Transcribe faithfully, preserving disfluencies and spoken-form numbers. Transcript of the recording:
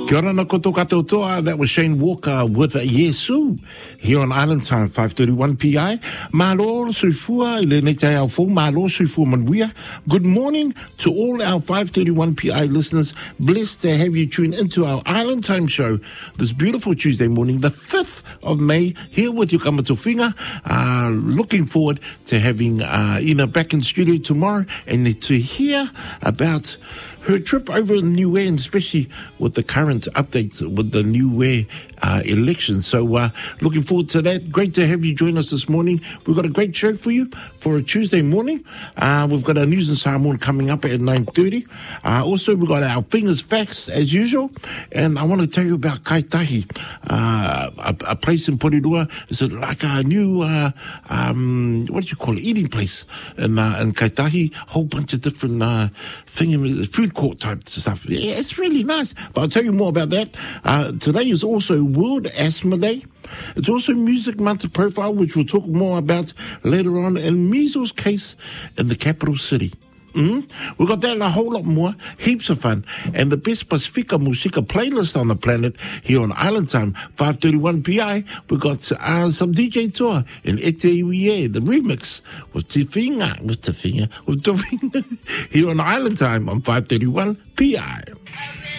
Kia ora na koto katoa toa. That was Shane Walker with Yesu here on Island Time, five thirty-one P I. Malo suifua, ile netai au fo, malo suifua manuia. Good morning to all our five thirty-one P I listeners. Blessed to have you tune into our Island Time show this beautiful Tuesday morning, the fifth of May, here with your Kamatofinga. Uh, looking forward to having uh, Ina back in studio tomorrow and to hear about her trip over in New Way, and especially with the current updates with the New Way uh, election. So uh, looking forward to that. Great to have you join us this morning. We've got a great show for you for a Tuesday morning. Uh, we've got our News and Samoan coming up at nine thirty. Uh, also, we've got our Fingers Facts as usual. And I want to tell you about Kaitahi, uh, a, a place in Porirua. It's like a new, uh, um, what do you call it, eating place in, uh, in Kaitahi. A whole bunch of different uh, thing, food court type stuff. Yeah, it's really nice. But I'll tell you more about that. Uh, today is also World Asthma Day. It's also Music Month Profile, which we'll talk more about later on, and measles case in the capital city. Mm-hmm. We've got that and a whole lot more, heaps of fun, and the best Pacifica Musica playlist on the planet here on Island Time, five thirty-one P I. We've got uh, some D J tour in Etewie, the remix with Tifinga, with Tifinga, with Tifinga here on Island Time on five thirty-one P I.